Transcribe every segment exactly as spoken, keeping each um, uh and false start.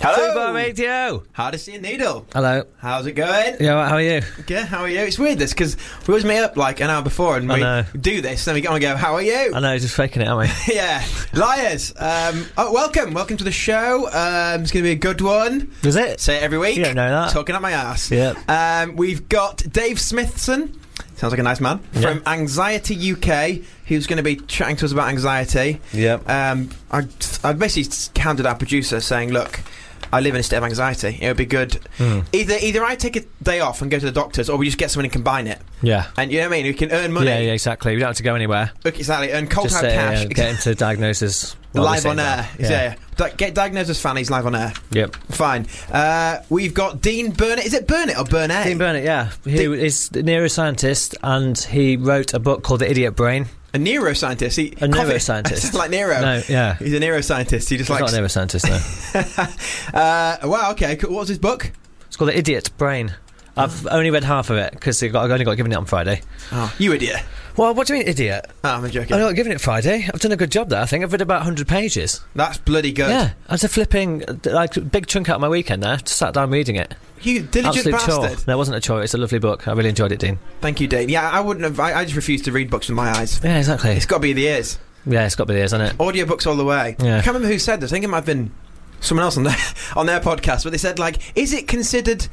Hello. Fubar Radio. Hardesty and Needle. Hello. How's it going? Yeah, right, how are you? Good, how are you? It's weird this, because we always meet up like an hour before and I we know. do this, then we get on and go, how are you? I know, just faking it, aren't we? Yeah. Liars. Um, oh, welcome. Welcome to the show. Um, it's going to be a good one. Is it? Say it every week. You don't know that. Talking up my ass. Yep. Um, we've got Dave Smithson. Sounds like a nice man. Yeah. From Anxiety U K, who's going to be chatting to us about anxiety. Yep. Um, I, I basically hounded our producer saying, look, I live in a state of anxiety. It would be good. Mm. Either either I take a day off and go to the doctors, or we just get someone and combine it. Yeah. And you know what I mean? We can earn money. Yeah, yeah, exactly. We don't have to go anywhere. Look, exactly. Earn cold Just hard uh, cash. uh, get into diagnosis. while Live we're on sitting air. there. Yeah. Yeah. Di- Get diagnosed as fannies live on air. Yep. Fine. Uh, we've got Dean Burnett. Is it Burnett or Burnett? Dean Burnett, yeah. He Dean- is a neuroscientist and he wrote a book called The Idiot Brain. A neuroscientist. He, A coffee- neuroscientist. Sounds like Nero. No, yeah. He's a neuroscientist. He just He's likes. not a neuroscientist, no. uh, wow. Okay. Cool. What was his book? It's called The Idiot Brain. I've only read half of it because I only got given it on Friday. Oh, you idiot. Well, what do you mean, idiot? Oh, I'm joking. I got given it Friday. I've done a good job there, I think. I've read about one hundred pages. That's bloody good. Yeah, I was a flipping, like, big chunk out of my weekend there. Just sat down reading it. You diligent Absolute bastard. chore. No, it wasn't a chore. It's a lovely book. I really enjoyed it, Dean. Thank you, Dean. Yeah, I wouldn't have. I, I just refuse to read books with my eyes. Yeah, exactly. It's got to be the ears. Yeah, it's got to be the ears, hasn't it? Audiobooks all the way. Yeah. I can't remember who said this. I think it might have been someone else on their, on their podcast, but they said, like, is it considered...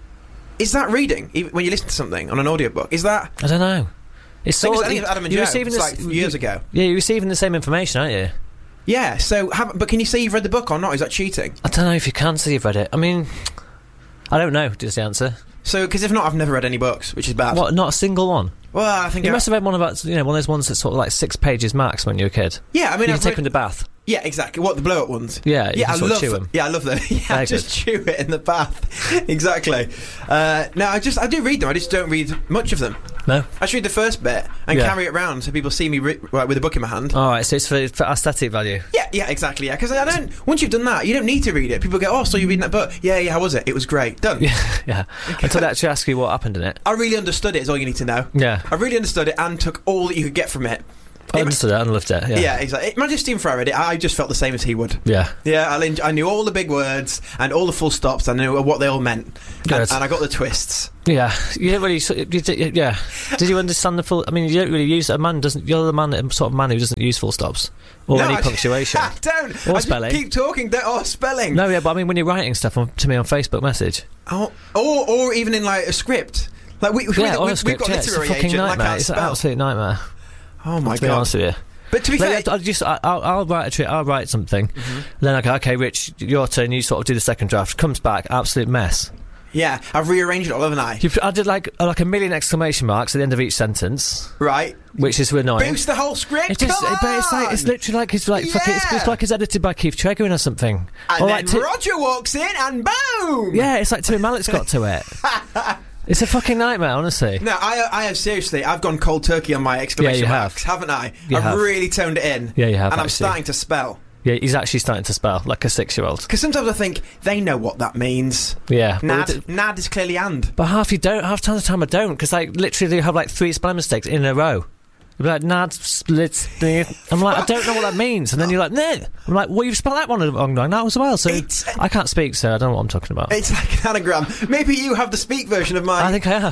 Is that reading, even when you listen to something on an audiobook? Is that... I don't know. It's I think, sort it was, I think it was Adam and you're Joe. receiving It's this- like years ago. Yeah, you're receiving the same information, aren't you? Yeah, so... Have, but can you say you've read the book or not? Is that cheating? I don't know if you can see you've read it. I mean, I don't know, is the answer. So, because if not, I've never read any books, which is bad. What, not a single one? Well, I think... You I, must have read one about, you know, one of those ones that's sort of like six pages max when you were a kid. Yeah, I mean... You I've can take read, them to bath. Yeah, exactly. What, the blow-up ones? Yeah, you yeah, can I sort love of chew them. Yeah, I love them. Yeah, Very just chew it in the bath. Exactly. Uh, no, I just I do read them. I just don't read much of them. No? I just read the first bit and Yeah. carry it around so people see me re- right, with a book in my hand. Alright, so it's for, for aesthetic value. Yeah, yeah, exactly. Yeah, because I don't. Once you've done that, you don't need to read it. People go, "Oh, so you're reading that book? Yeah, yeah. How was it? It was great. Done." Yeah, yeah. Until they actually ask you what happened in it. I really understood it. Is all you need to know. Yeah. I really understood it and took all that you could get from it. I It- understood it and loved it. Yeah. Yeah, exactly. Imagine Stephen Fry read it. I just felt the same as he would. Yeah. Yeah, I, I knew all the big words and all the full stops. I knew what they all meant, and, Good. and I got the twists. Yeah, you don't really. You did, yeah, did you understand the full? I mean, you don't really use a man doesn't. You're the man, sort of man who doesn't use full stops or No, any I- punctuation. I don't. Or I spelling. Just keep talking. Don't, oh, spelling. No, yeah, but I mean, when you're writing stuff on, to me on Facebook message, Oh, or or even in like a script. Like we, we, yeah, we, on a we've script, got yeah, it's a literary fucking agent. nightmare. Like It's an spell. absolute nightmare. Oh my To be god. honest with you, But to be like, fair, I, I just I, I'll, I'll write a tri- I'll write something, Mhm. then I go, okay, Rich, your turn. You sort of do the second draft. Comes back, absolute mess. yeah, I've rearranged it all, haven't I? You, I did like like a million exclamation marks at the end of each sentence, Right. which is annoying. Boost the whole script. It's just, Come but it's like it's on! literally like it's like fucking, it's, Yeah. it's like it's edited by Keith Tregorin or something. And or then like Ti- Roger walks in and boom. yeah, it's like Timmy Mallett's got to it. It's a fucking nightmare, honestly. No, I, I have seriously. I've gone cold turkey on my exclamation Yeah, you marks, have. haven't I? You I've have. really toned it in. Yeah, you have, And I'm actually. starting to spell. Yeah, he's actually starting to spell like a six-year-old. Because sometimes I think they know what that means. Yeah, but, we Nad, d- nad is clearly and. but half you don't. Half time the time I don't, because like literally you have like three spelling mistakes in a row. You'll be like, nad, splits, I'm like, I don't know what that means. And then you're like, no. I'm like, well, you've spelled that one wrong now as well. So It's- I can't speak, so I don't know what I'm talking about. It's like an anagram. Maybe you have the speak version of mine. I think I have.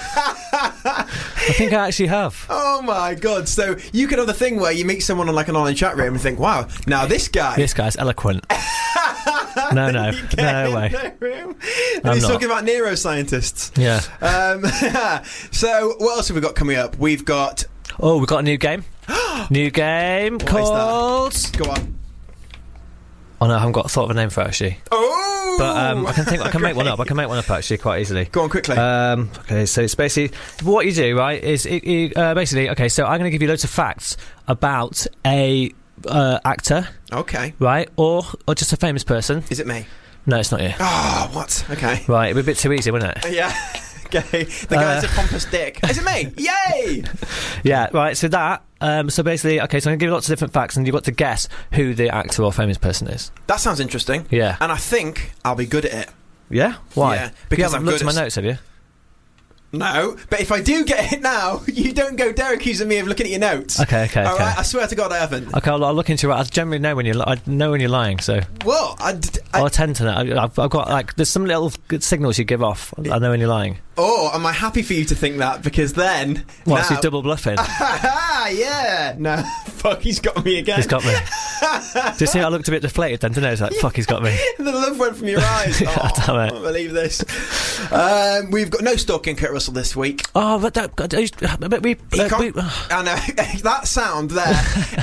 I think I actually have. Oh my god! So you could have the thing where you meet someone on like an online chat room and think, "Wow, now this guy." This guy's eloquent. No, no, You get no in way. the room, and I'm he's not. talking about neuroscientists. Yeah. Um, so what else have we got coming up? We've got. Oh, we've got a new game. New game What is called. Go on. Oh no, I haven't got thought of a name for it actually. Oh! But um, I can think. I can make one Great. up. I can make one up actually quite easily. Go on quickly. Um, okay, so it's basically what you do, right? Is it, it, uh, basically okay. So I'm going to give you loads of facts about a uh, actor, okay. right, or or just a famous person. Is it me? No, it's not you. Oh, what? Okay. Right, it'd be a bit too easy, wouldn't it? Yeah. Okay. The guy's Uh, a pompous dick. Is it me? Yay! Yeah, right. So that. Um, so basically, okay. So I'm going to give you lots of different facts, and you've got to guess who the actor or famous person is. That sounds interesting. Yeah. And I think I'll be good at it. Yeah. Why? Yeah, Because because you I'm haven't looked good at my at- notes, have you? No, but if I do get it now, you don't go there accusing me of looking at your notes. Okay, okay, All okay. right, I swear to God I haven't. Okay, I'll, I'll look into it. I generally know when you're. li- I know when you're lying, so Well, I, d- I- I tend to know. I, I've, I've got like there's some little good signals you give off. I know when you're lying. or am I happy for you to think that? Because then... Well, now, so he's double bluffing. yeah. No, fuck, he's got me again. He's got me. Do you see? I looked a bit deflated then, didn't I? It's like fuck, he's got me. The love went from your eyes. Oh, God damn it. I can't believe this. Um, we've got no stalking Kurt Russell this week. Oh, but that. But we. He Uh, can't- we I know that sound there.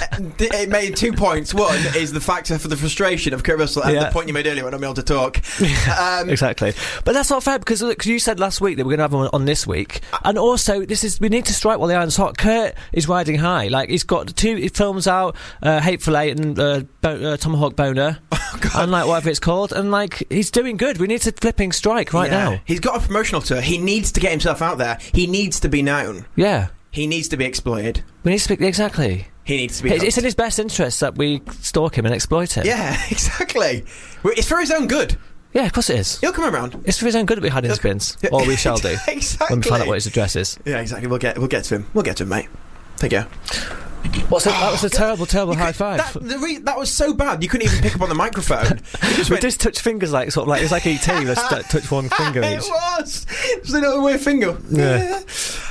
It made two points. One is the factor for the frustration of Kurt Russell, and Yeah. the point you made earlier when I'm able to talk. Um, exactly, but that's not fair because look, 'cause you said last week that we're going to have him on, on this week, and also this is we need to strike while the iron's hot. Kurt is riding high, like he's got two films out, uh, Hateful Eight and uh, Bo- uh, Tomahawk Boner, Oh, and like whatever it's called, and like he's doing good. We need to flipping strike right yeah. now. He's got a promotional tour. He needs to get himself out there. He needs to be known. Yeah, He needs to be exploited. we need to speak exactly. He needs to be. It's, it's in hooked. his best interest that we stalk him and exploit him. Yeah, exactly. Well, it's for his own good. yeah, of course it is. He'll come around. It's for his own good that we hide in his bins, or we shall do Exactly. when we find out what his address is. Yeah, exactly. We'll get. We'll get to him. We'll get to him, mate. Take care. What's a, that was a terrible, terrible You high could- five. That, the re- that was so bad. You couldn't even pick up on the microphone. You just We went, just touch fingers like sort of like it was like E T. Let's t- touch one finger it each. was. Just a little weird finger. Yeah.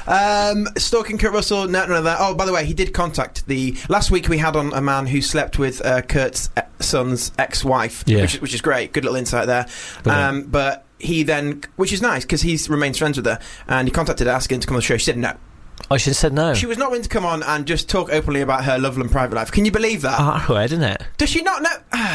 Um, stalking Kurt Russell. No, none of that. Oh, by the way, he did contact the. Last week we had on a man who slept with uh, Kurt's e- son's ex-wife, Yeah. which, which is great. Good little insight there. Brilliant. Um, but he then, which is nice because he's remains friends with her, and he contacted her asking to come on the show. She said no. I should have said no. She was not willing to come on and just talk openly about her love and private life. Can you believe that? Ah, weird, isn't it? Does she not know?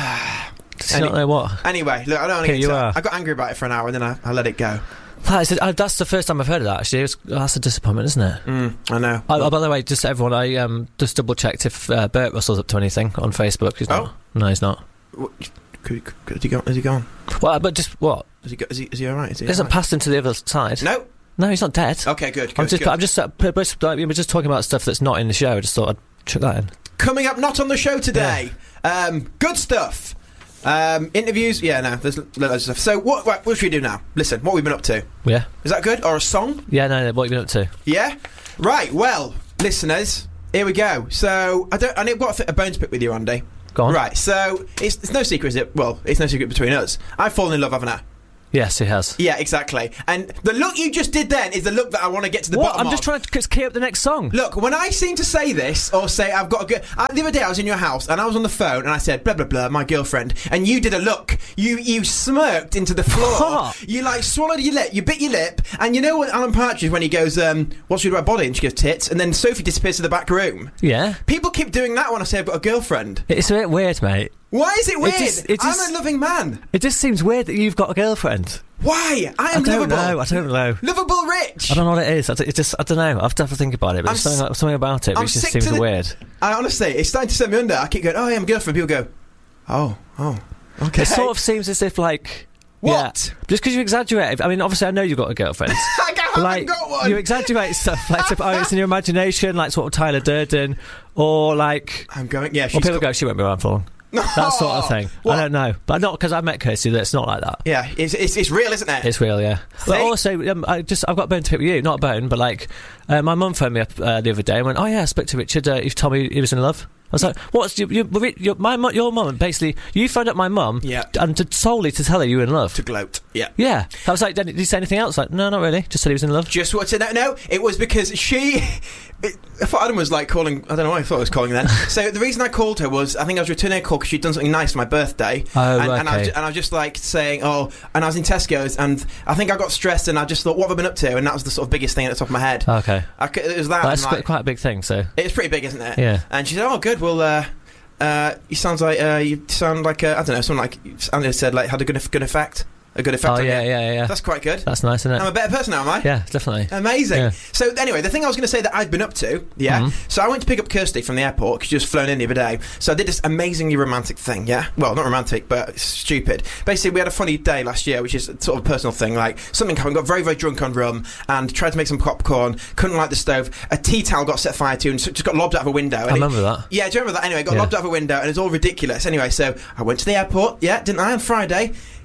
Does he Any- not know what? Anyway, look, I don't want Here to you get are. I got angry about it for an hour and then I, I let it go. That is, uh, that's the first time I've heard of that. Actually, it was, oh, that's a disappointment, isn't it? Mm, I know. Oh, oh, by the way, just everyone, I um, just double checked if uh, Bert Russell's up to anything on Facebook. He's Oh. not. No, he's not. What, could, could, has he gone? Has he gone? Well, but just what? Is he? go- Is he? Is he all right? Is he? He hasn't all right? passed into the other side. No. No, he's not dead. Okay, good. good, I'm just, good. I'm just, uh, p- just like, we were just talking about stuff that's not in the show. I just thought I'd chuck that in. Coming up, not on the show today. Um, good stuff. Um, interviews. Yeah, no, there's loads of stuff. So what? What, what should we do now? Listen, what we've been up to. Yeah. Is that good? Or a song? Yeah, no, no, what have you been up to? Yeah. Right. Well, listeners, here we go. So I don't. I need got a, a bone to pick with you, Andy. Go on. Right. So it's, it's no secret, is it? Well, it's no secret between us. I've fallen in love, haven't I? Yes, he has. Yeah, exactly. And the look you just did then is the look that I want to get to the What? bottom I'm of. just trying to c- key up the next song. Look, when I seem to say this or say I've got a good... Uh, the other day I was in your house and I was on the phone and I said, blah, blah, blah, my girlfriend. And you did a look. You you smirked into the floor. What? You, like, swallowed your lip. You bit your lip. And you know what Alan Partridge, when he goes, um, what's your right body? And she goes, tits. And then Sophie disappears to the back room. Yeah. People keep doing that when I say I've got a girlfriend. It's a bit weird, mate. Why is it weird? just- it just- I'm a loving man. It just seems weird that you've got a girlfriend. Why? I I am don't lovable. know. I don't know. Lovable rich. I don't know what it is. I d- It's just I don't know. I have to have to think about it. But I'm there's something, s- something about it I'm which just sick seems to the- weird. I honestly, it's starting to send me under. I keep going, oh, yeah, I'm a girlfriend. People go, oh, oh, okay. It sort of seems as if like What? Yeah, just because you exaggerate. I mean, obviously, I know you've got a girlfriend. I haven't like got one. you exaggerate stuff like so, oh, it's in your imagination, like sort of Tyler Durden, or like. I'm going. Yeah, Well, she's people got- go, she won't be around for long. That sort of thing. What? I don't know, but not because I met Kirsty. That's not like that. Yeah, it's, it's it's real, isn't it? It's real, yeah. But See? also, um, I just I've got a bone to pick with you. Not a bone, but like uh, my mum phoned me up uh, the other day and went, "Oh yeah, I spoke to Richard. Uh, he told me he was in love." I was like, "What's your, your, your my mu- your mum?" Basically, you phoned up my mum, Yeah. and to, solely to tell her you were in love. to gloat. Yeah. Yeah, I was like, "Did he say anything else?" Like, no, not really. Just said he was in love. Just what to know? No, it was because she. It, I thought Adam was like calling. I don't know why I thought I was calling then. So the reason I called her was I think I was returning a call because she'd done something nice for my birthday. Oh, and, and, I was, okay. ju- and I was just like saying, oh, and I was in Tesco's and I think I got stressed and I just thought, what have I been up to? And that was the sort of biggest thing at the top of my head. Okay, I c it was that. well, that's and, quite, like, quite a big thing. So it's pretty big, isn't it? yeah. And she said, oh, good. Well, uh, uh, you sounds like uh, you sound like uh, I don't know, someone like Andy said, like had a good good effect, a good effect. Oh on yeah, you. yeah, yeah, yeah. That's quite good. That's nice, isn't I'm it? a better person now, am I? Yeah, definitely. Amazing. Yeah. So anyway, the thing I was going to say that I've been up to, yeah. Mhm. So I went to pick up Kirsty from the airport because she was flown in the other day. So I did this amazingly romantic thing, yeah. Well, not romantic, but stupid. Basically, we had a funny day last year, which is sort of a personal thing. Like something happened, got very, very drunk on rum, and tried to make some popcorn. Couldn't light the stove. A tea towel got set fire to, and so just got lobbed out of a window. And I it- remember that. yeah, do you remember that? Anyway, got Yeah. lobbed out of a window, and it's all ridiculous. Anyway, so I went to the airport, yeah, didn't I, on Friday.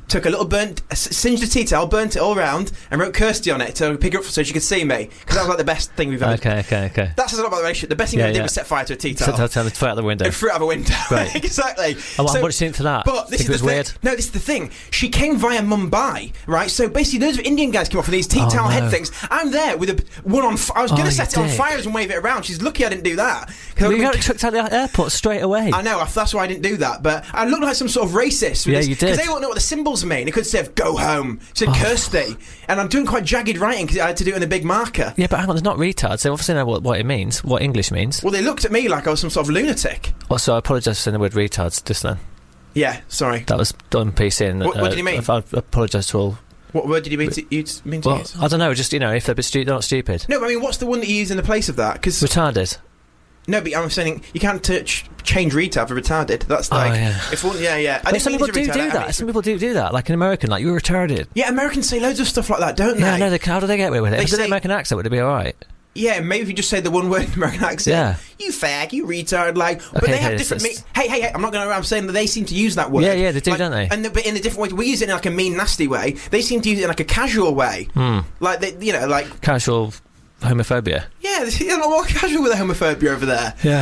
took a little burnt, singed a tea towel, burnt it all round, and wrote Kirsty on it to pick her up so she could see me. Because that was like the best thing we've ever Okay, okay, okay. That says a lot about the relationship. The best thing Yeah, we did yeah. was set fire to a tea So towel. tell tell them to throw it out the window. And threw it out of a window. Right. Exactly. Oh, what So- did you think to that? But this think is it was the thing. weird. No, this is the thing. She came via Mumbai, right? So basically, loads of Indian guys came off with these tea Oh, towel no. head things. I'm there with a one on. F- I was Oh, going to you set it on dick. fire and wave it around. She's lucky I didn't do that. 'Cause I Well, you would've got chucked out the airport straight away. I know, that's why I didn't do that, but I looked like some sort of racist. Yeah, you did. Because they don't know what the symbols mean. It could say, go home. It said Oh. Kirsty. And I'm doing quite jagged writing because I had to do it in a big marker. Yeah, but hang on, they're not retards. They obviously know what, what it means, what English means. Well, they looked at me like I was some sort of lunatic. Also, I apologise for saying the word retards just then. Yeah, sorry. That was done P C. And, What- what uh, did he mean? I, I apologise to all. What word did you mean to, you mean to Well, use? I don't know, just, you know, if they're, a bit stu- they're not stupid. No, but I mean, what's the one that you use in the place of that? Because Retarded. no, but I'm saying you can't touch, change retard for retarded. That's like, Oh, yeah. if one, yeah, yeah. I But didn't some mean people to do retard, do I mean that. to- Some people do do that. Like in American, like, you're retarded. Yeah, Americans say loads of stuff like that, don't Yeah, they? no, they, how do they get away with it? They If they did say- an American accent, would it be alright? Yeah, maybe if you just say the one word in American accent. Yeah. You fag, you retard, like. But Okay, they have okay, different. that's- Me- hey, hey, hey! I'm not going to. I'm saying that they seem to use that word. Yeah, yeah, they do, like, don't they? And the, but in a different way. We use it in like a mean, nasty way. They seem to use it in like a casual way. Hmm. Like they, you know, like Casual homophobia. yeah, they're not more casual with the homophobia over there. Yeah.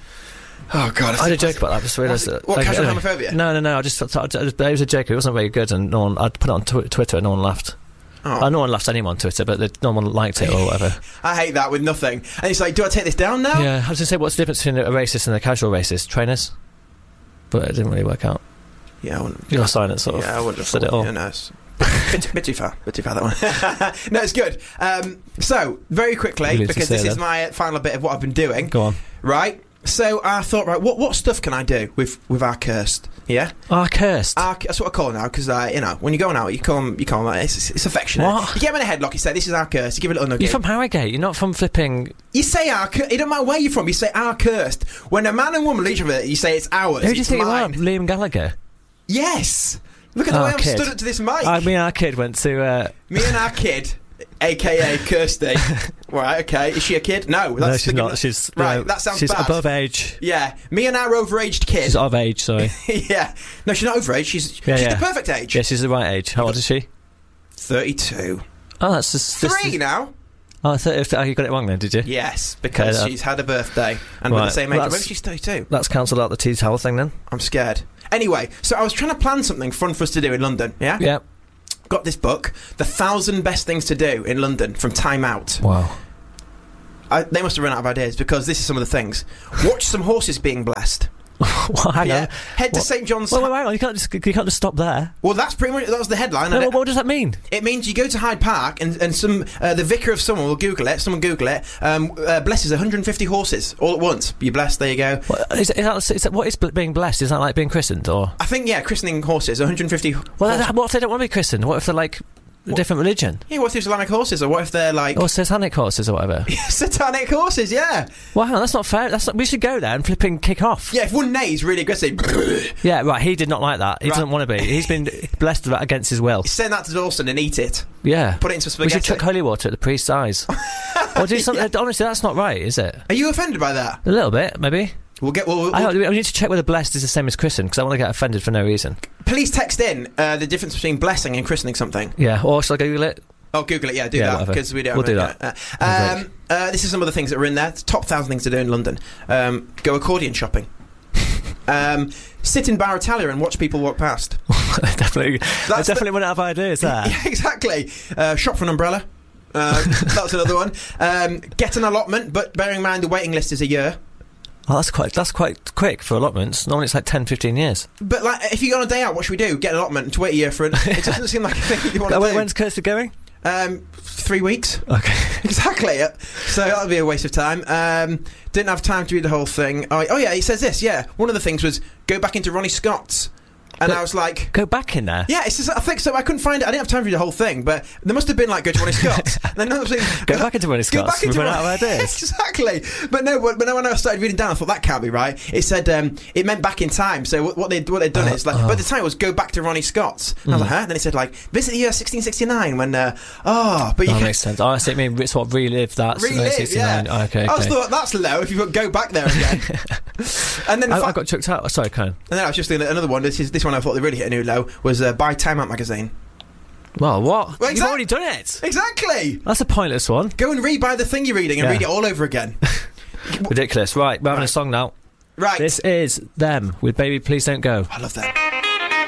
Oh God, I had a joke about that. I just realised What- that. what, like, casual anyway. homophobia? No, no, no. I just thought, thought- it was a joke. It wasn't very good, and no one. I put it on tw- Twitter, and no one laughed. Oh. Uh, no one laughed anymore on Twitter, but the, no one liked it or whatever. I hate that with nothing. And it's like, do I take this down now? Yeah, I was going to say, what's the difference between a racist and a casual racist? Trainers? But it didn't really work out. Yeah, I wouldn't. Your silence sort of Yeah, I wouldn't have said it thought- all. Yeah, no, it's bit, bit too far. Bit too far, that one. No, it's good. Um, so, very quickly, Really to because say this is then. my final bit of what I've been doing. Go on. Right? So, I thought, right, what what stuff can I do with, with our cursed? Yeah? Ah, cursed. Our, that's what I call it now, because, uh, you know, when you're going out, you call them, you call them like, it's, it's affectionate. What? You get them in a headlock, you say, this is our curse, you give it a little nugget. You're from Harrogate. You're not from flipping. You say our cursed. It don't matter where you're from, you say our cursed. When a man and woman leave each other, you say it's ours. Who do you it's think mine. you are? Liam Gallagher. Yes! Look at the Oh, way I've kid. stood up to this mic. I mean, our kid went to. Uh, Me and our kid, aka Kirsty. Right, okay. Is she a kid? No, that's no, she's the- not. She's right. no, that sounds She's bad. above age. Yeah, me and our overaged kid. She's of age. Sorry. Yeah, no, she's not overage. She's Yeah, she's yeah. the perfect age. Yeah, she's the right age. How old is she? Thirty-two. Oh, that's just this Three is- now. Oh, I thought oh, you got it wrong then, did you? Yes, because Okay, that- she's had a birthday and we're Right, the same age. that's- Maybe she's thirty-two. That's cancelled out the tea towel thing then. I'm scared. Anyway, so I was trying to plan something fun for us to do in London. Yeah. Yeah. Got this book, The Thousand Best Things to Do in London, from Time Out. Wow. I, they must have run out of ideas because this is some of the things. Watch some horses being blessed. Well, hang Yeah. on. Head to What? Saint John's. Well, wait, hang on. You can't just you can't just stop there. Well, that's pretty much that was the headline. No, and what, it, what does that mean? it means you go to Hyde Park and and some uh, the vicar of someone will Google it. Someone Google it. Um, uh, blesses one hundred fifty horses all at once. You're blessed. There you go. What, is, is that, is that, what is bl- being blessed? Is that like being christened or? I think yeah, christening horses. one hundred fifty. Well, horses. that, what if they don't want to be christened? What if they're like a different religion? Yeah, what if they're Islamic horses, or what if they're like Or satanic horses or whatever? satanic horses? Yeah, Well, hang on, that's not fair. That's not, we should go there and flipping kick off. yeah. If one neigh's really aggressive, Yeah, right. He did not like that. He Right. doesn't want to be. He's been blessed against his will. send that to Dawson and eat it. Yeah. Put it into We should spaghetti. chuck holy water at the priest's eyes. Or do something. Honestly, that's not right, is it? Are you offended by that? A little bit, maybe. We'll get. We'll, we'll, I, don't- we need to check whether blessed is the same as christened because I want to get offended for no reason. please text in uh, the difference between blessing and christening something. Yeah. Or shall I Google it? Oh, Google it. Yeah, do Yeah, that whatever. because we don't. We'll do have that. it, uh, um, uh, this is some of the things that are in there. Top thousand things to do in London. Um, go accordion shopping. um, sit in Bar Italia and watch people walk past. definitely. I That's definitely the- wouldn't have ideas there. Yeah, exactly. Uh, shop for an umbrella. Uh, that's another one. Um, get an allotment, but bearing in mind the waiting list is a year. Oh, that's quite that's quite quick for allotments. Normally it's like ten, fifteen years. But like, if you go on a day out, what should we do? Get an allotment and to wait a year for it. It doesn't seem like a thing that you want to When- do. When's Kirsty going? Um, three weeks. Okay. Exactly. Yeah. So that'll be a waste of time. Um, didn't have time to read the whole thing. Oh, oh yeah, he says this. Yeah, one of the things was go back into Ronnie Scott's, and But- I was like, Go back in there. yeah, it's just, I think so. I couldn't find it. I didn't have time to read the whole thing, but there must have been like go to Ronnie Scott's. And then I was saying, Go back into Ronnie Go Scott's. back into We've run out of Ronnie- ideas. Exactly. But no, but, but when I started reading down, I thought that can't be right. It said um, it meant back in time. So what, what they what they'd done Uh, is like, oh. but the time was go back to Ronnie Scott's. And I was Mm. like, huh? And then it said like visit the year sixteen sixty-nine when uh, oh, but you That can makes sense. Oh, I see. I mean, it's what relive that. relive. Yeah. sixty-nine. Oh, okay. I was okay. thought that's low. If you go back there again, and then I, fi- I got chucked out. Oh, sorry, Cohen. and then I was just thinking another one. This is this one one I thought they really hit a new low was uh, buy Time Out magazine. Well, what? Well, You've exact- already done it. Exactly. That's a pointless one. Go and rebuy the thing you're reading and Yeah. read it all over again. Ridiculous. Right, we're having Right. a song now. Right. This is Them with Baby Please Don't Go. I love that.